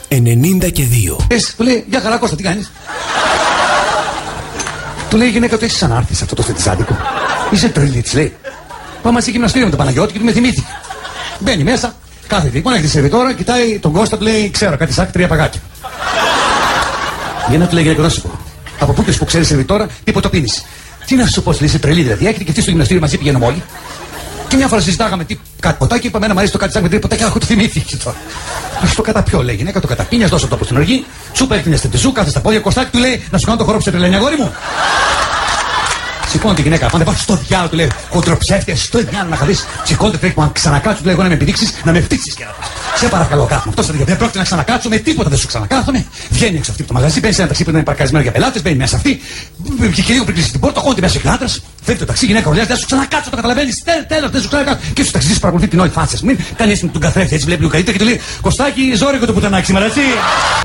92. Του λέει, για καλά Κώστα, τι κάνεις? Του λέει η γυναίκα του, εσύ ανάρθεις αυτό το στετιζάντικο. Είσαι τρελή, της λέει. Πάμε μαζί γυμναστήριο με τον Παναγιώτη και του με θυμήθηκε. Μπαίνει μέσα, κάθεται. Λοιπόν, έχει τη σερβιτόρα, κοιτάει τον Κώστα, του λέει, ξέρω κάτι σάκ, 3 παγάκια. Γυναίκα του λέει, γυναίκα, να σου πω. Από πού και που ξέρει σερβιτόρα, τίποτα πίνεις. Τι να σου πω, λέει, είσαι τρελή δηλαδή. Έχετε και αυτή στο γυμναστήριο μαζί πηγαίνουμε όλοι. Και μια φορά συζητάγαμε κάτι ποτάκι, είπαμε να μ' αρέσει το κάτι σάκ με 3 ποτάκια, αλλά έχω το θυμήθηκε τώρα. Το καταπιώ, λέει, γυναίκα, το καταπίνει, δώσε το από στην οργή, σου παίρνει την αισθητική, κάθε στα πόδια, Κωστάκι του λέει, να σου κάνω το χώρο που σε τρελαίνει, αγόρι μου. Σηκώνει τη γυναίκα, πάντα πάω στο διάλογο, του λέει, χοντροψεύτια, στο διάλογο να χαδείς. Σηκώνεται, τρέχει που αν ξανακάτσω, του λέει, εγώ να με επιδείξεις, να με φτύσεις και να πας. Σε παρακαλώ, κάθομαι. Αυτό δεν πρόκειται να ξανακάτσω με τίποτα, δεν σου ξανακάθομαι. Βγαίνει έξω αυτή από το μαγαζί, μπαίνει σε ένα ταξί που είναι παρκαρισμένο για πελάτες, μπαίνει μέσα αυτή. Και λίγο πριν κλείσει την πόρτα, κόντι μέσα σε κλάδρα. Φεύγει το ταξί, γυναίκα ορλιάζει, δεν σου ξανακάτσω, το καταλαβαίνει. Τέλος, δεν σου ξανακάτσω. Και στο ταξί παρακολουθεί την όλη φάση. Μην κάνει έτσι με τον καθρέφτη, έτσι βλέπει λίγο καλύτερα και του λέει, Κωστάκι, ζόρικο το πουτανάκι σήμερα, έτσι.